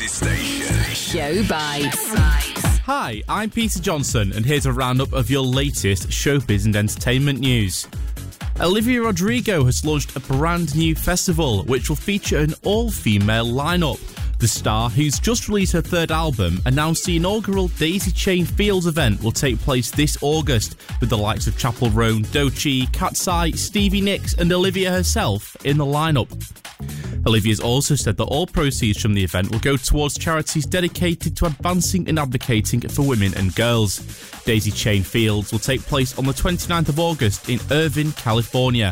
Forces Station. Show Bites. Hi, I'm Peter Johnson, and here's a roundup of your latest showbiz and entertainment news. Olivia Rodrigo has launched a brand new festival, which will feature an all-female lineup. The star, who's just released her third album, announced the inaugural Daisy Chain Fields event will take place this August, with the likes of Chappell Roan, Doechii, Katseye, Stevie Nicks and Olivia herself in the lineup. Olivia's also said that all proceeds from the event will go towards charities dedicated to advancing and advocating for women and girls. Daisy Chain Fields will take place on the 29th of August in Irvine, California.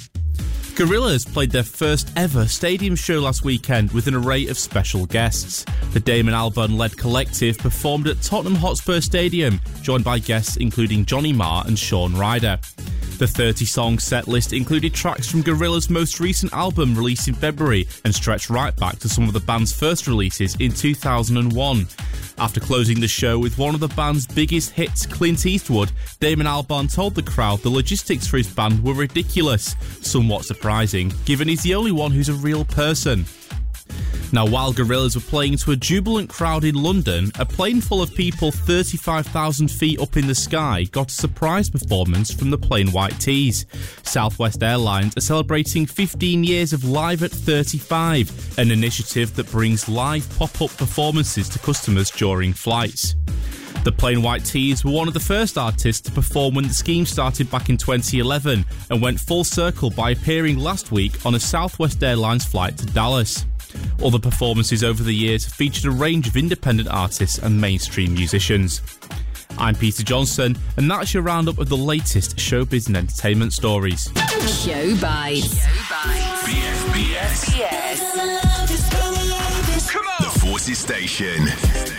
Gorillaz played their first ever stadium show last weekend with an array of special guests. The Damon Albarn-led collective performed at Tottenham Hotspur Stadium, joined by guests including Johnny Marr and Shaun Ryder. The 30-song set list included tracks from Gorillaz' most recent album released in February and stretched right back to some of the band's first releases in 2001. After closing the show with one of the band's biggest hits, Clint Eastwood, Damon Albarn told the crowd the logistics for his band were ridiculous, somewhat surprising, given he's the only one who's a real person. Now, while Gorillaz were playing to a jubilant crowd in London, a plane full of people 35,000 feet up in the sky got a surprise performance from the Plain White T's. Southwest Airlines are celebrating 15 years of Live at 35, an initiative that brings live pop-up performances to customers during flights. The Plain White T's were one of the first artists to perform when the scheme started back in 2011 and went full circle by appearing last week on a Southwest Airlines flight to Dallas. Other performances over the years have featured a range of independent artists and mainstream musicians. I'm Peter Johnson, and that's your roundup of the latest showbiz and entertainment stories. Show Bites. BFBS. Yes. Come on. The Forces Station.